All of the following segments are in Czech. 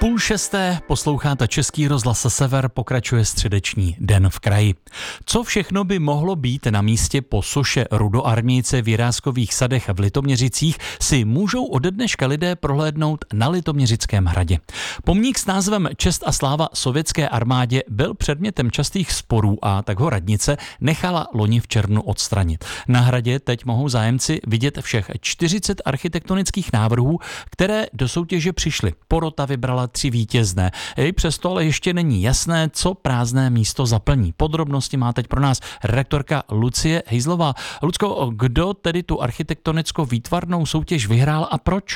5:30 posloucháte Český rozhlas Sever, pokračuje středeční Den v kraji. Co všechno by mohlo být na místě po soše Rudoarmějce v Jiráskových sadech v Litoměřicích, si můžou ode dneška lidé prohlédnout na Litoměřickém hradě. Pomník s názvem Čest a sláva sovětské armádě byl předmětem častých sporů a tak ho radnice nechala loni v červnu odstranit. Na hradě teď mohou zájemci vidět všech 40 architektonických návrhů, které do soutěže přišly. Porota vybrala 3 vítězné. I přesto ale ještě není jasné, co prázdné místo zaplní. Podrobnosti má teď pro nás redaktorka Lucie Hejzlová. Lucko, kdo tedy tu architektonicko-výtvarnou soutěž vyhrál a proč?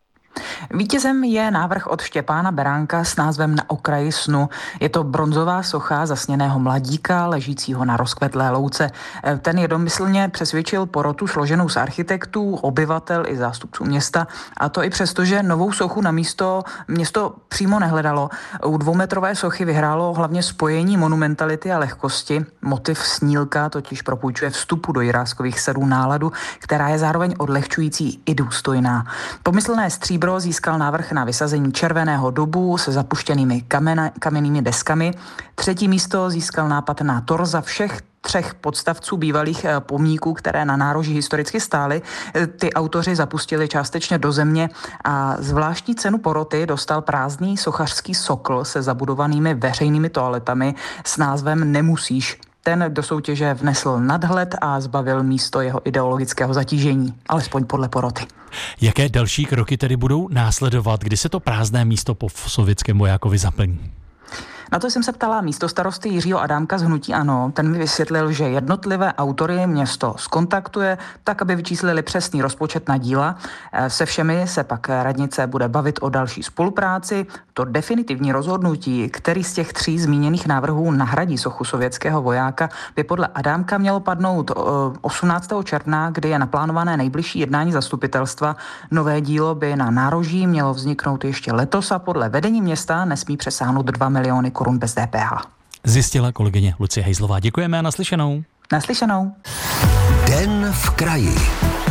Vítězem je návrh od Štěpána Beránka s názvem Na okraji snu. Je to bronzová socha zasněného mladíka, ležícího na rozkvetlé louce. Ten jednomyslně přesvědčil porotu složenou z architektů, obyvatel i zástupců města, a to i přesto, že novou sochu na město přímo nehledalo. U 2metrové sochy vyhrálo hlavně spojení monumentality a lehkosti. Motiv snílka totiž propůjčuje vstupu do Jiráskových sadů náladu, která je zároveň odlehčující i důstojná. Pomyslné stříbro získal návrh na vysazení červeného dubu se zapuštěnými kamennými deskami. 3. místo získal nápad na torza všech 3 podstavců bývalých pomníků, které na nároží historicky stály. Ty autoři zapustili částečně do země a zvláštní cenu poroty dostal prázdný sochařský sokl se zabudovanými veřejnými toaletami s názvem Nemusíš. Ten do soutěže vnesl nadhled a zbavil místo jeho ideologického zatížení, alespoň podle poroty. Jaké další kroky tedy budou následovat, kdy se to prázdné místo po sovětském vojákovi zaplní? Na to jsem se ptala místostarosty Jiřího Adámka z hnutí ANO. Ten mi vysvětlil, že jednotlivé autory město zkontaktuje, tak aby vyčíslili přesný rozpočet na díla. Se všemi se pak radnice bude bavit o další spolupráci. To definitivní rozhodnutí, který z těch 3 zmíněných návrhů nahradí sochu sovětského vojáka, by podle Adámka mělo padnout 18. června, kdy je naplánované nejbližší jednání zastupitelstva. Nové dílo by na nároží mělo vzniknout ještě letos a podle vedení města nesmí přesáhnout 2 miliony korun bez DPH. Zjistila kolegyně Lucie Hejzlová. Děkujeme a naslyšenou. Naslyšenou. Den v kraji.